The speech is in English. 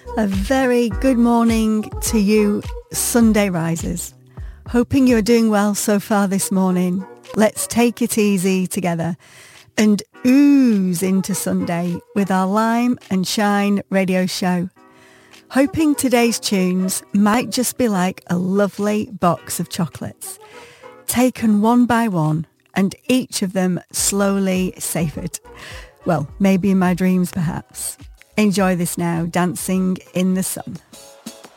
A very good morning to you, Sunday risers. Hoping you're doing well so far this morning. Let's take it easy together and ooze into Sunday with our Lime and Shine radio show. Hoping today's tunes might just be like a lovely box of chocolates, taken one by one and each of them slowly savoured. Well, maybe in my dreams perhaps. Enjoy this now, Dancing in the Sun.